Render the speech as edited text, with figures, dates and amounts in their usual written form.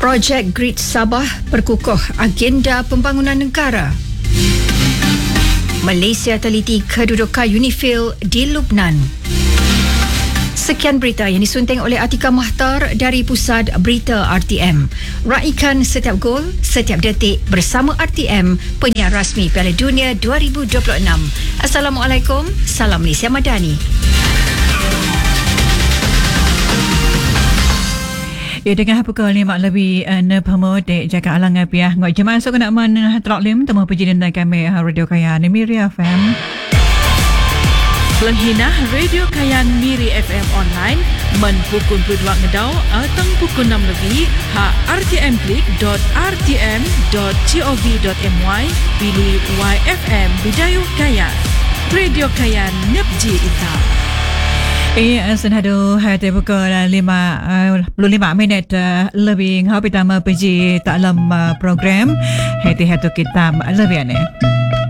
Projek Grid Sabah perkukuh agenda pembangunan negara. Malaysia teliti kedudukan UNIFIL di Lubnan. Sekian berita yang disunting oleh Atika Mahtar dari Pusat Berita RTM. Raikan setiap gol, setiap detik bersama RTM, penyiar rasmi Piala Dunia 2026. Assalamualaikum, salam Malaysia Madani. Ya, dengan pukul 5 lebih 6 dek jaga alang piah ngoi jemaah so kena man troklim temu pejin dan kami Radio Kayan Miri FM. Lenghina Radio Kayan Miri FM online men pukul 22 ngedau atang pukul 6 lebih ha rtm.rtm.gov.my pilih YFM Bidayuh Kayan. Radio Kayan Nepji Ita. Senado hati pukul 55 minit lebih ngau pertama pergi dalam program hati-hati kita lebih aneh.